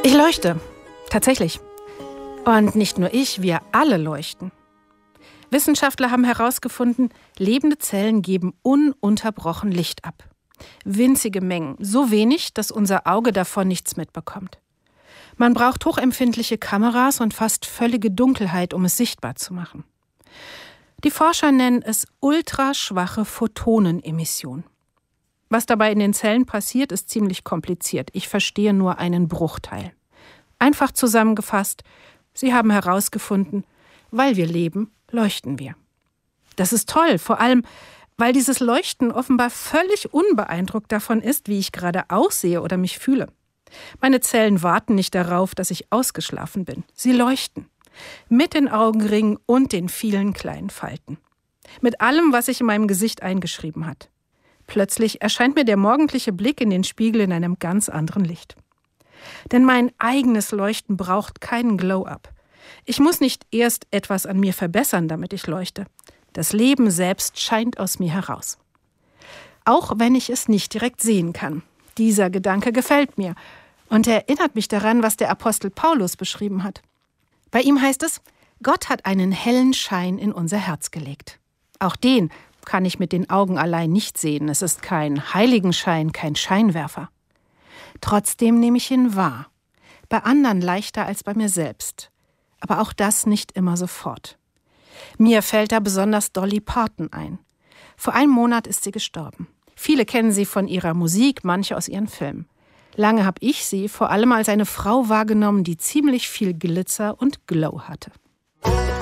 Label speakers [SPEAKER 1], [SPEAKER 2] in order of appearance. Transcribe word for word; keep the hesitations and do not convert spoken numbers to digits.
[SPEAKER 1] Ich leuchte. Tatsächlich. Und nicht nur ich, wir alle leuchten. Wissenschaftler haben herausgefunden, lebende Zellen geben ununterbrochen Licht ab. Winzige Mengen, so wenig, dass unser Auge davon nichts mitbekommt. Man braucht hochempfindliche Kameras und fast völlige Dunkelheit, um es sichtbar zu machen. Die Forscher nennen es ultraschwache Photonenemission. Was dabei in den Zellen passiert, ist ziemlich kompliziert. Ich verstehe nur einen Bruchteil. Einfach zusammengefasst, sie haben herausgefunden, weil wir leben, leuchten wir. Das ist toll, vor allem, weil dieses Leuchten offenbar völlig unbeeindruckt davon ist, wie ich gerade aussehe oder mich fühle. Meine Zellen warten nicht darauf, dass ich ausgeschlafen bin. Sie leuchten. Mit den Augenringen und den vielen kleinen Falten. Mit allem, was sich in meinem Gesicht eingeschrieben hat. Plötzlich erscheint mir der morgendliche Blick in den Spiegel in einem ganz anderen Licht. Denn mein eigenes Leuchten braucht keinen Glow-up. Ich muss nicht erst etwas an mir verbessern, damit ich leuchte. Das Leben selbst scheint aus mir heraus. Auch wenn ich es nicht direkt sehen kann. Dieser Gedanke gefällt mir und erinnert mich daran, was der Apostel Paulus beschrieben hat. Bei ihm heißt es, Gott hat einen hellen Schein in unser Herz gelegt. Auch den kann ich mit den Augen allein nicht sehen. Es ist kein Heiligenschein, kein Scheinwerfer. Trotzdem nehme ich ihn wahr. Bei anderen leichter als bei mir selbst. Aber auch das nicht immer sofort. Mir fällt da besonders Dolly Parton ein. Vor einem Monat ist sie gestorben. Viele kennen sie von ihrer Musik, manche aus ihren Filmen. Lange habe ich sie vor allem als eine Frau wahrgenommen, die ziemlich viel Glitzer und Glow hatte.